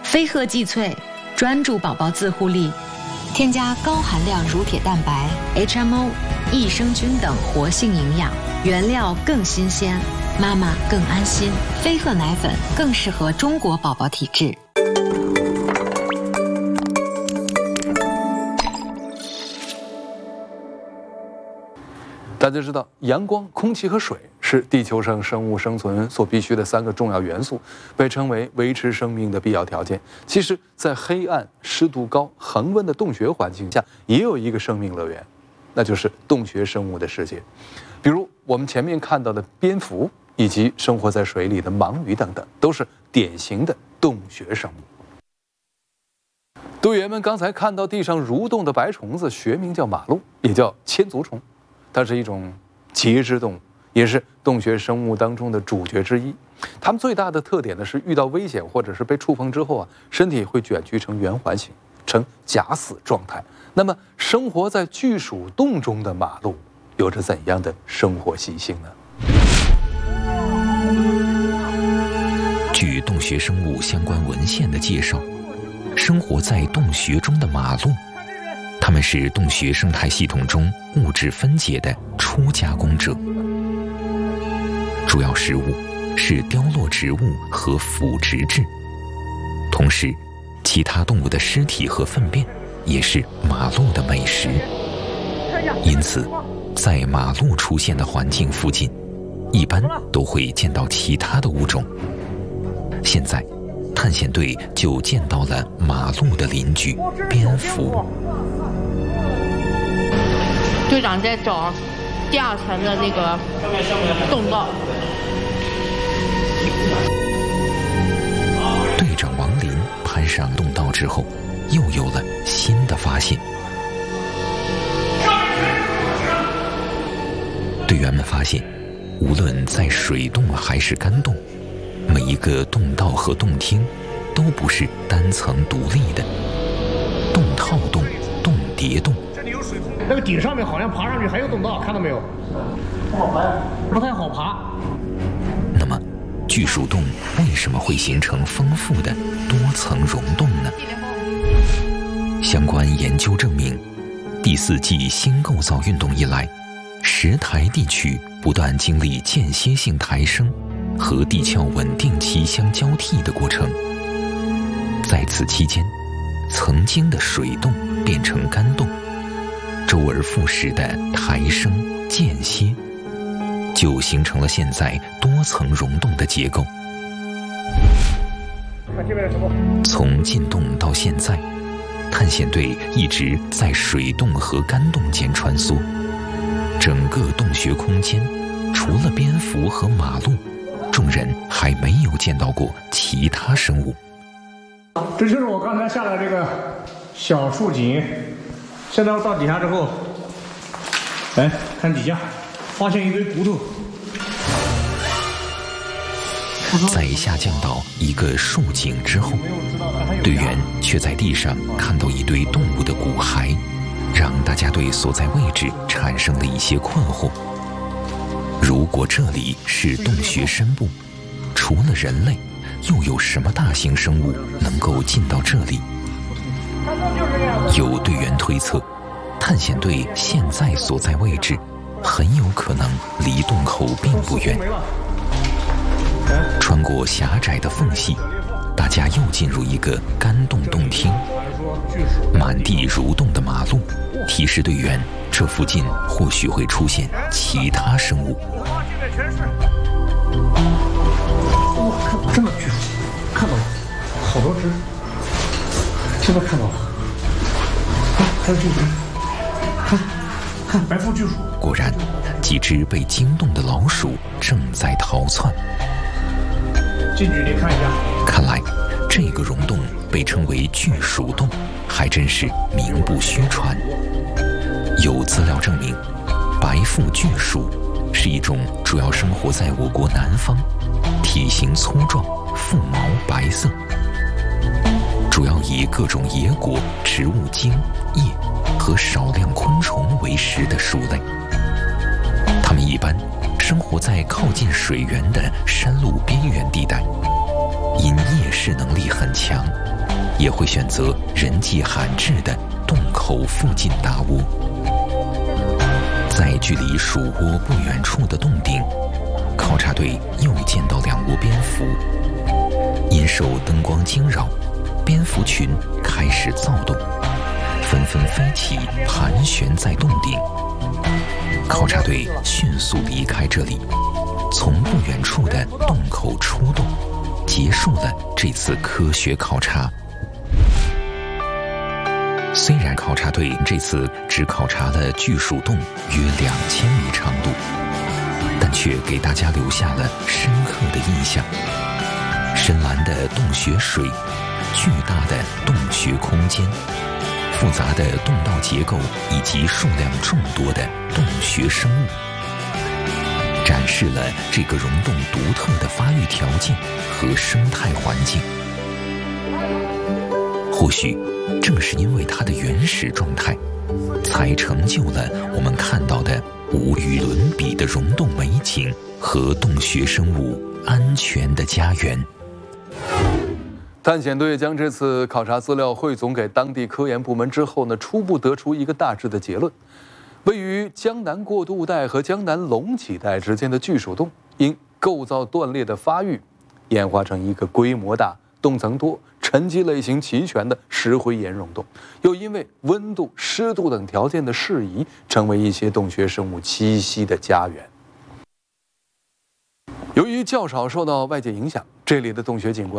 飞鹤济萃，专注宝宝自护力，添加高含量乳铁蛋白、HMO、益生菌等活性营养，原料更新鲜，妈妈更安心。飞鹤奶粉更适合中国宝宝体质。 大家知道，阳光、空气和水是地球上生物生存所必需的3个重要元素，被称为维持生命的必要条件。其实，在黑暗、湿度高、恒温的洞穴环境下，也有一个生命乐园，那就是洞穴生物的世界。比如我们前面看到的蝙蝠，以及生活在水里的盲鱼等等，都是典型的洞穴生物。队员们刚才看到地上蠕动的白虫子，学名叫马鹿，也叫千足虫。它是一种节肢动物，也是洞穴生物当中的主角之一。它们最大的特点呢是遇到危险或者是被触碰之后身体会卷曲成圆环形，呈假死状态。那么生活在巨鼠洞中的马鹿有着怎样的生活习性呢？ 据洞穴生物相关文献的介绍，生活在洞穴中的马鹿，它们是洞穴生态系统中物质分解的初加工者，主要食物是凋落植物和腐殖质，同时其他动物的尸体和粪便也是马鹿的美食。因此在马鹿出现的环境附近，一般都会见到其他的物种。现在探险队就见到了马鹿的邻居蝙蝠。 队长在找第2层的那个洞道。 队长王林攀上洞道之后，又有了新的发现。队员们发现，无论在水洞还是干洞，每一个洞道和洞厅都不是单层独立的，洞套洞、洞叠洞。 那个顶上面好像爬上去还有洞道，看到没有？不好爬，不太好爬。 那么，巨鼠洞为什么会形成丰富的多层溶洞呢？相关研究证明，第4纪新构造运动以来，石台地区不断经历间歇性抬升和地壳稳定期相交替的过程。在此期间，曾经的水洞变成干洞，周而复始的抬升间歇，就形成了现在多层溶洞的结构。从进洞到现在，探险队一直在水洞和干洞间穿梭。整个洞穴空间，除了蝙蝠和马鹿，众人还没有见到过其他生物。 这就是我刚才下来这个小树井。现在到底下之后，来看底下，发现一堆骨头。 在下降到一个树井之后，队员却在地上看到一堆动物的骨骸，让大家对所在位置产生了一些困惑。如果这里是洞穴深部，除了人类，又有什么大型生物能够进到这里？有队员推测，探险队现在所在位置很有可能离洞口并不远。穿过狭窄的缝隙，大家又进入一个干洞洞厅。满地蠕动的马路提示队员，这附近或许会出现其他生物。 哇，这么巨鼠，看到了，好多只，这边看到了，还有这只，看白腹巨鼠。 果然，几只被惊动的老鼠正在逃窜。 近距离看一下， 看来这个溶洞被称为巨鼠洞，还真是名不虚传。有资料证明，白腹巨鼠是一种主要生活在我国南方，体型粗壮，腹毛白色，主要以各种野果、植物茎、叶和少量昆虫为食的鼠类。它们一般生活在靠近水源的山路边缘地带，因夜视能力很强， 也会选择人迹罕至的洞口附近搭窝。在距离鼠窝不远处的洞顶，考察队又见到2窝蝙蝠。因受灯光惊扰，蝙蝠群开始躁动，纷纷飞起，盘旋在洞顶。考察队迅速离开这里，从不远处的洞口出洞，结束了这次科学考察。虽然考察队这次只考察了巨鼠洞约2000米长度，但却给大家留下了深刻的印象。深蓝的洞穴水，巨大的洞穴空间，复杂的洞道结构以及数量众多的洞穴生物，展示了这个溶洞独特的发育条件和生态环境。或许正是因为它的原始状态，才成就了我们看到的无与伦比的溶洞美景和洞穴生物安全的家园。 探险队将这次考察资料汇总给当地科研部门之后呢，初步得出一个大致的结论：位于江南过渡带和江南隆起带之间的巨鼠洞，因构造断裂的发育，演化成一个规模大、洞层多、沉积类型齐全的石灰岩溶洞，又因为温度、湿度等条件的适宜，成为一些洞穴生物栖息的家园。由于较少受到外界影响，这里的洞穴景观